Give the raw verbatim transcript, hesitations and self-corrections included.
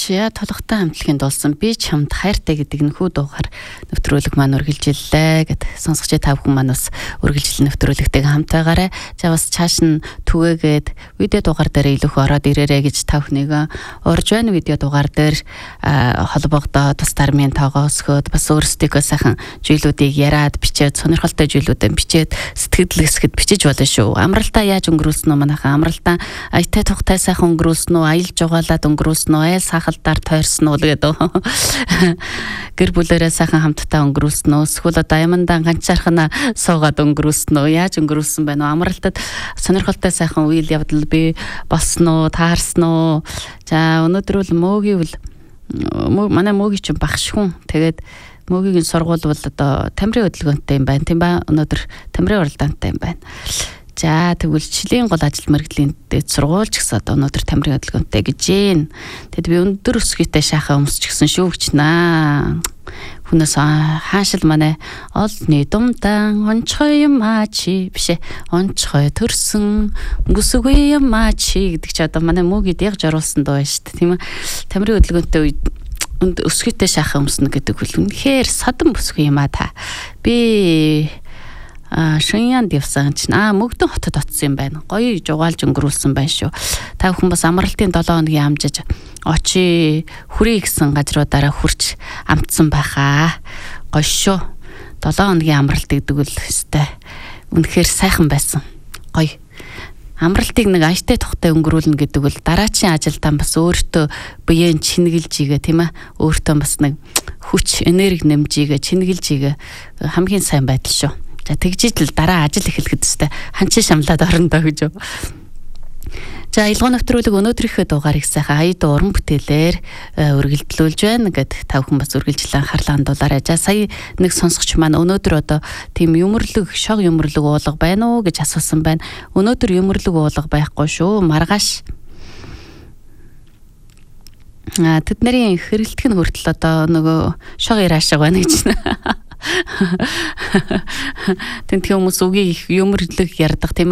Чия толготой хамтлагийн дуулсан би чамд хайртай гэдэг нөхөө дуугаар нэвтрүүлэг маань үргэлжиллээ гэд сонсогч та бүхэн маань бас үргэлжлэл нэвтрүүлэгтэйг хамт байгаарай. За бас чааш нь түгээгээд видео дугаар дээр илүү их ороод ирээрэй гэж та бүхнийг урьж байна. Видео дугаар дээр холбогдоод бас дармын тоогоо өсгөөд бас өөрсдийнхөө сайхан зүйлүүдийг яриад бичээд сонирхолтой зүйлүүдээ бичээд сэтгэл хэсгэд бичиж болно шүү. Амралтаа яаж өнгөрүүлсэн үү манайхаа? Амралтаа аятай тухтай сайхан өнгөрүүлсэн үү? Аялал жугаалаад өнгөрүүлсэн үү? Айл сахалдаар тойрсон уу гэдэг. Гэр бүлээрээ сайхан хамтдаа өнгөрүүлсэн үү? Эсвэл одоо аймандан ганцаархнаа суугаад өнгөрүүлсэн үү? Яаж өнгөрүүлсэн байна уу? Амралтад сонирхолтой сайхан үйл явдал бий болсон уу? Таарсан уу? За өнөөдөр бол мөөгийн үл манай мөөгийн чинь багш хүн. Тэгээд мөөгийн сургууль бол одоо тамирын хөдөлгөөнтэй юм байна. Тийм ба өнөөдөр тамирын уралдаантай юм байна. За тэгвэл Чилийн гол ажил мэргэжлийн дэд сургуульч гэсэн одоо өнөөдөр тамирын хөдөлгөөнтэй гэж байна. Тэгэд би өндөр өсгийтэй шахаа өмсч гисэн шүү гэж наа. Хүнээс хаашил манай олны думдан онцгой юм аа чи бишээ онцгой төрсөн бүсгүй юм аа чи гэдэг чи одоо манай мөөгид яг жоруулсан дуу шүү дээ. Тийм ээ. Тамирын хөдөлгөөнтэй үед өсгийтэй шахаа өмснө гэдэг хөл үнэхээр содон бүсгүй юм аа та. Би а шинянд явсан чинь аа мөгдөн хотод очсон юм байна. Гоё жугаалж өнгөрүүлсэн байна шүү. Та бүхэн бас амралтын долоо хоногийн амжиж очи хүрээ гэсэн газруудаараа хурч амтсан байхаа. Гоё шүү. долоо хоногийн амралт гэдэг үл өстэй. Үнэхээр сайхан байсан. Гоё. Амралтыг нэг ажтай тухтай өнгөрүүлнэ гэдэг бол дараачийн ажилтан бас өөртөө биеэн чингэлж игээ тийм ээ. Өөртөө бас нэг хүч, энерги нэмж игээ, чингэлж игээ хамгийн сайн байдал шүү. За тэгжиж л дараа ажил эхлэхэд өстэй ханчин шамлаад орно доо гэж юу. За илгоо нэвтрүүлэг өнөөдрийнхөө дугаарыг сайхан аяд уран бүтээлээр үргэлжлүүлж байна гэд та бүхэн бас үргэлжлэн анхаарлаа хандуулаарай. За сая нэг сонсогч маань өнөөдөр одоо тийм юмрлэг шог юмрлэг уулга байна уу гэж асуусан байна. Өнөөдөр юмрлэг уулга байхгүй шүү. Маргааш а тэдний хэрэлтэх нь хүртэл одоо нөгөө шог яраашаа байна гэж байна. Тэнт хүмүүс үгийг юмрлэг ярьдаг тийм